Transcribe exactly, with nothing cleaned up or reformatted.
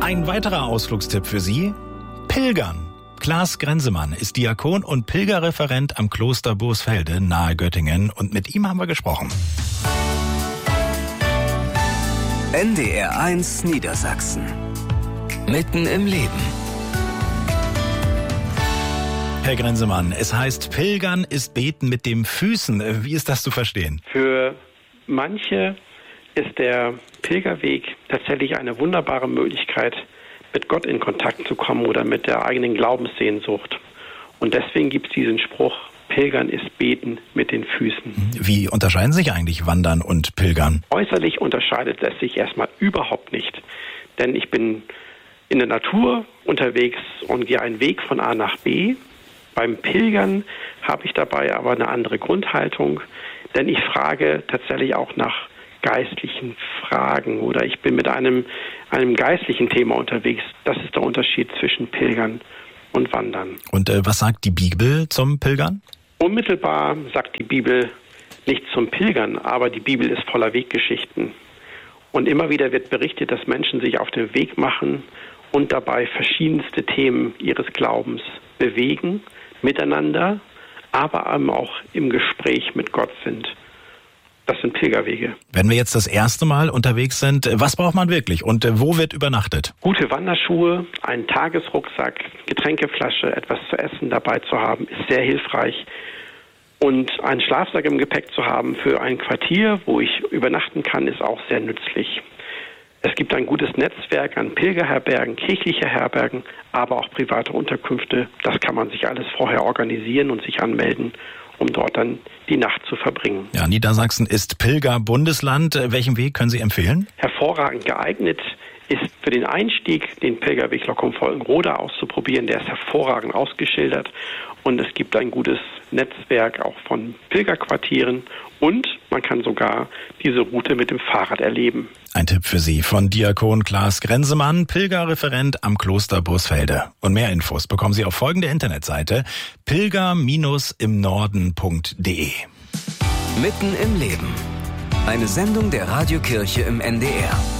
Ein weiterer Ausflugstipp für Sie: Pilgern. Klaas Grenzemann ist Diakon und Pilgerreferent am Kloster Bursfelde nahe Göttingen und mit ihm haben wir gesprochen. N D R eins Niedersachsen. Mitten im Leben. Herr Grenzemann, es heißt, Pilgern ist Beten mit den Füßen. Wie ist das zu verstehen? Für manche ist der Pilgerweg tatsächlich eine wunderbare Möglichkeit, mit Gott in Kontakt zu kommen oder mit der eigenen Glaubenssehnsucht. Und deswegen gibt es diesen Spruch, Pilgern ist Beten mit den Füßen. Wie unterscheiden sich eigentlich Wandern und Pilgern? Äußerlich unterscheidet es sich erstmal überhaupt nicht. Denn ich bin in der Natur unterwegs und gehe einen Weg von A nach B. Beim Pilgern habe ich dabei aber eine andere Grundhaltung, denn ich frage tatsächlich auch nach geistlichen Fragen oder ich bin mit einem, einem geistlichen Thema unterwegs. Das ist der Unterschied zwischen Pilgern und Wandern. Und äh, was sagt die Bibel zum Pilgern? Unmittelbar sagt die Bibel nichts zum Pilgern, aber die Bibel ist voller Weggeschichten. Und immer wieder wird berichtet, dass Menschen sich auf den Weg machen und dabei verschiedenste Themen ihres Glaubens bewegen, miteinander, aber eben auch im Gespräch mit Gott sind. Das sind Pilgerwege. Wenn wir jetzt das erste Mal unterwegs sind, was braucht man wirklich und wo wird übernachtet? Gute Wanderschuhe, einen Tagesrucksack, Getränkeflasche, etwas zu essen dabei zu haben, ist sehr hilfreich. Und einen Schlafsack im Gepäck zu haben für ein Quartier, wo ich übernachten kann, ist auch sehr nützlich. Es gibt ein gutes Netzwerk an Pilgerherbergen, kirchliche Herbergen, aber auch private Unterkünfte. Das kann man sich alles vorher organisieren und sich anmelden, um dort dann die Nacht zu verbringen. Ja, Niedersachsen ist Pilgerbundesland. Welchen Weg können Sie empfehlen? Hervorragend geeignet ist für den Einstieg den Pilgerweg Loccum-Volkenroda auszuprobieren. Der ist hervorragend ausgeschildert und es gibt ein gutes Netzwerk auch von Pilgerquartieren und man kann sogar diese Route mit dem Fahrrad erleben. Ein Tipp für Sie von Diakon Klaas Grenzemann, Pilgerreferent am Kloster Bursfelde. Und mehr Infos bekommen Sie auf folgende Internetseite pilger Bindestrich im Norden Punkt de. Mitten im Leben. Eine Sendung der Radiokirche im N D R.